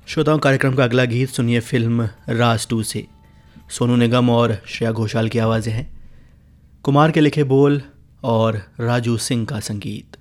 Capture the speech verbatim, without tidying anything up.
श्रोताओं, कार्यक्रम का अगला गीत सुनिए फिल्म राज टू से। सोनू निगम और श्रेया घोषाल की आवाज़ें हैं, कुमार के लिखे बोल और राजू सिंह का संगीत।